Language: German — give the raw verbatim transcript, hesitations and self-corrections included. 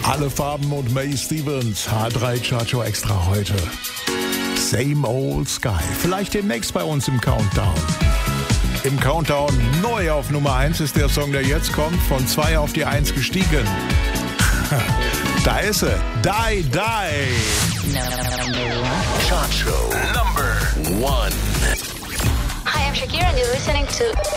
Alle Farben und May Stevens, H drei Chacho Extra heute. Same Old Sky, vielleicht demnächst bei uns im Countdown. Im Countdown neu auf Nummer eins ist der Song, der jetzt kommt, von zwei auf die eins gestiegen. Da ist er, Die Die. Chacho number one. Hi, I'm Shakira and you're listening to